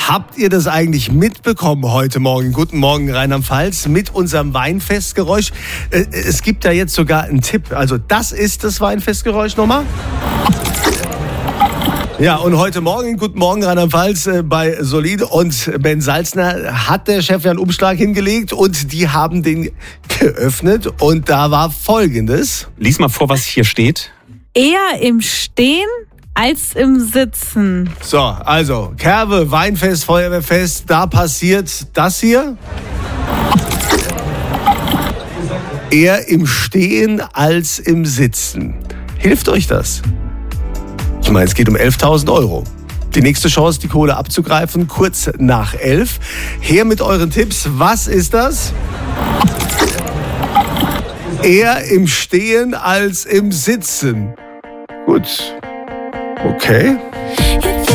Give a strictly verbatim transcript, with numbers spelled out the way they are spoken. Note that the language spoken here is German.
Habt ihr das eigentlich mitbekommen heute Morgen? Guten Morgen, Rheinland-Pfalz, mit unserem Weinfestgeräusch. Es gibt da jetzt sogar einen Tipp. Also das ist das Weinfestgeräusch nochmal. Ja, und heute Morgen, guten Morgen Rheinland-Pfalz, bei Solide und Ben Salzner hat der Chef ja einen Umschlag hingelegt und die haben den geöffnet und da war Folgendes. Lies mal vor, was hier steht. Eher im Stehen als im Sitzen. So, also Kerbe, Weinfest, Feuerwehrfest, da passiert das hier. Eher im Stehen als im Sitzen. Hilft euch das? Ich meine, es geht um elftausend Euro. Die nächste Chance, die Kohle abzugreifen, kurz nach elf. Her mit euren Tipps. Was ist das? Eher im Stehen als im Sitzen. Gut. Okay.